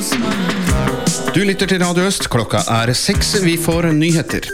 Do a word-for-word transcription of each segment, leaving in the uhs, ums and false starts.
Du lytter til Radio Øst, klokka er seks, vi får nyheter.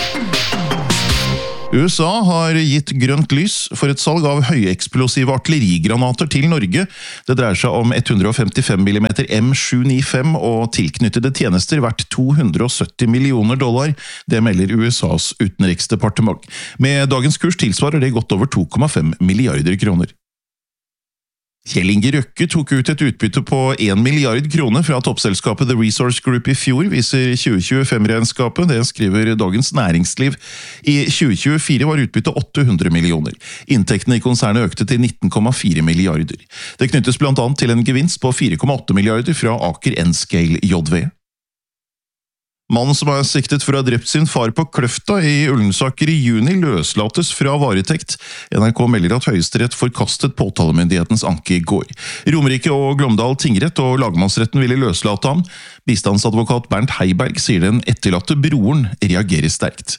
U S A har gitt grønt lys for et salg av høyeksplosive artillerigranater til Norge. Det dreier seg om one hundred fifty-five millimeter M sju nittifem og tilknyttede tjenester verdt two hundred seventy millioner dollar. Det melder U S A's utenriksdepartement. Med dagens kurs tilsvarer det godt over two komma fem milliarder kroner. Kjell Inge Røkke tok ut et utbytte på one milliard kroner fra toppselskapet The Resource Group i fjor, viser twenty twenty-five-regnskapet. Det skriver Dagens Næringsliv. I twenty twenty-four var utbyttet eight hundred millioner. Inntektene i konsernet økte til nineteen komma four milliarder. Det knyttes blant annet til en gevinst på four komma eight milliarder fra Aker Enscale J V. Mannen som er siktet for å ha drept sin far på Kløfta i Ullensaker i juni løslates fra varetekt. N R K melder at Høyesterett forkastet påtalemyndighetens anke i går. Romerike og Glåmdal tingrett og lagmannsretten ville løslate ham. Bistandsadvokat Bernt Heiberg sier den etterlatte broren reagerer sterkt.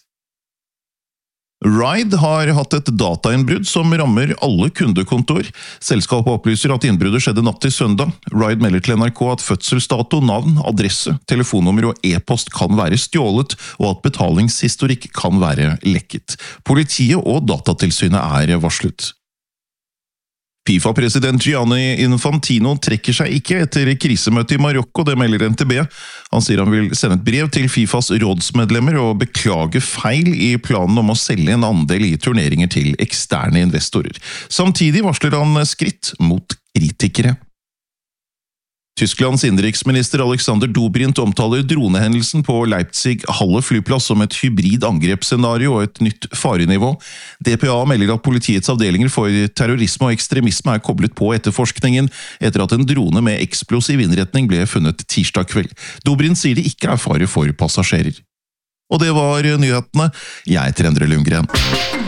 Ride har hatt et datainnbrudd som rammer alle kundekontor. Selskapet opplyser at innbruddet skjedde natt til søndag. Ride melder til N R K at fødselsdato, navn, adresse, telefonnummer og e-post kan være stjålet, og at betalingshistorikk kan være lekket. Politiet og Datatilsynet er varslet. FIFA-president Gianni Infantino trekker seg ikke etter krisemøtet i Marokko, det melder N T B. Han sier han vil sende et brev til FIFAs rådsmedlemmer og beklage feil i planen om å selge en andel i turneringer til eksterne investorer. Samtidig varsler han skritt mot kritikere. Tysklands innenriksminister Alexander Dobrindt omtaler dronehendelsen på Leipzig-Halle flyplass som et hybrid angrepsscenario og et nytt farenivå. D P A melder at politiets avdelinger for terrorisme og ekstremisme er koblet på etterforskningen etter at en drone med eksplosiv innretning ble funnet tirsdag kveld. Dobrindt sier det ikke er fare for passasjerer. Og det var nyhetene. Jeg heter Endre Lundgren.